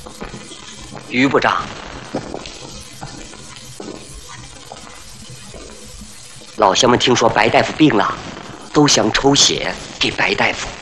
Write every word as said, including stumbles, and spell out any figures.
于部长，老乡们听说白大夫病了，都想抽血给白大夫。